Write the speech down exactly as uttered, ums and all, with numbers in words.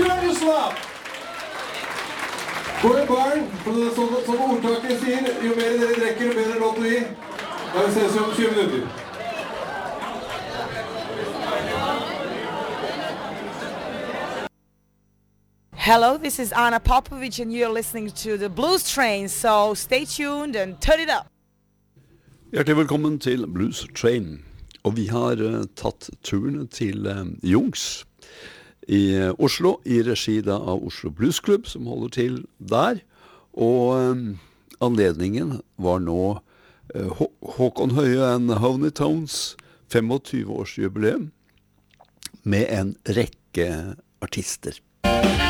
Jaroslav! Gå i baren, for det er sånn, som ordtaket sier, jo mer dere drekker, jo bedre låt å gi. Da ses vi om tjue minutter. Hello, this is Anna Popovic and you're listening to the Blues Train, so stay tuned and turn it up. Hjertelig velkommen til Blues Train. Og vi har uh, tatt turen til uh, Jungs i uh, Oslo, i regi da av Oslo Blues Club, som holder til der. Og um, anledningen var nå uh, Hå Håkon Høie and Honey Tones tjuefem-års jubileum med en rekke artister.